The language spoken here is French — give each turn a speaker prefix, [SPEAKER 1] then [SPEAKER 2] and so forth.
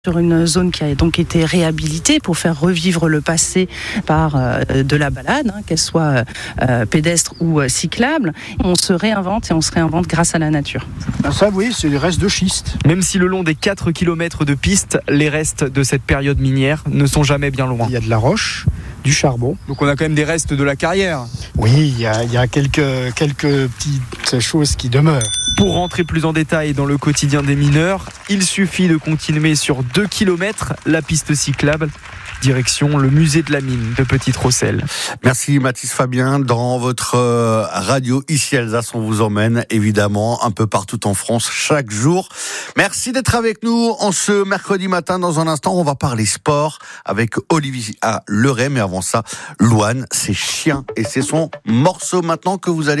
[SPEAKER 1] sur une zone qui a donc été réhabilitée pour faire revivre le passé par de la balade, qu'elle soit pédestre ou cyclable. On se réinvente et on se réinvente grâce à la nature.
[SPEAKER 2] Ça, oui, c'est les restes de schiste.
[SPEAKER 3] Même si le long des 4 km de piste, les restes de cette période minière ne sont jamais bien loin.
[SPEAKER 2] Il y a de la roche, du charbon.
[SPEAKER 3] Donc on a quand même des restes de la carrière.
[SPEAKER 2] Oui, il y a quelques petites choses qui demeurent.
[SPEAKER 3] Pour rentrer plus en détail dans le quotidien des mineurs, il suffit de continuer sur 2 km la piste cyclable. Direction le musée de la mine de Petite-Rosselle.
[SPEAKER 4] Merci Mathis Fabien. Dans votre radio ici Alsace, on vous emmène évidemment un peu partout en France chaque jour. Merci d'être avec nous en ce mercredi matin. Dans un instant, on va parler sport avec Olivier Leray. Mais avant ça, Louane, c'est Chien. Et c'est son morceau maintenant que vous allez